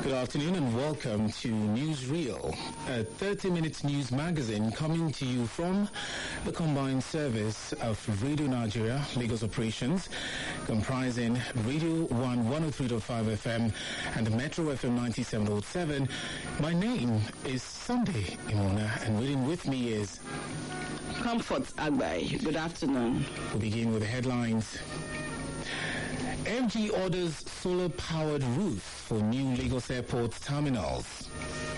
Good afternoon and welcome to Newsreel, a 30-minute news magazine coming to you from the combined service of Radio Nigeria, Lagos Operations, comprising Radio 1 103.5 FM and the Metro FM 97.7. My name is Sunday Imona and reading with me is Comfort Agbai. Good afternoon. We'll begin with the headlines. FG orders solar-powered roof for new Lagos Airport terminals.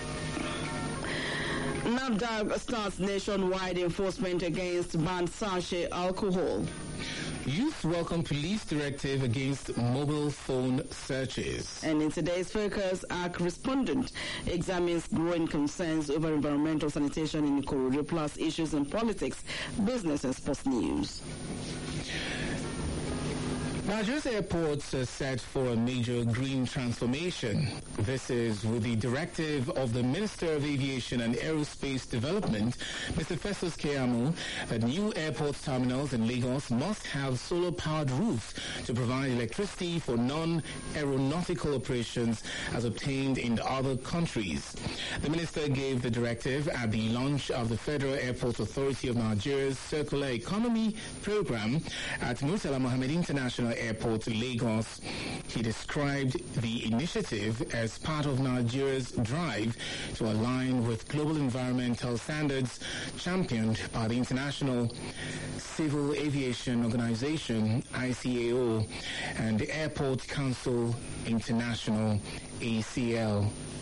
NAFDAC starts nationwide enforcement against banned sachet alcohol. Youth welcome police directive against mobile phone searches. And in today's focus, ARC respondent examines growing concerns over environmental sanitation in Ikorodu, plus issues in politics, business and sports news. Nigeria's airports are set for a major green transformation. This is with the directive of the Minister of Aviation and Aerospace Development, Mr. Festus Keyamo, that new airport terminals in Lagos must have solar-powered roofs to provide electricity for non-aeronautical operations as obtained in other countries. The minister gave the directive at the launch of the Federal Airports Authority of Nigeria's Circular Economy Program at Murtala Mohammed International Airport, Lagos. He described the initiative as part of Nigeria's drive to align with global environmental standards championed by the International Civil Aviation Organization, ICAO, and the Airport Council International, ACL.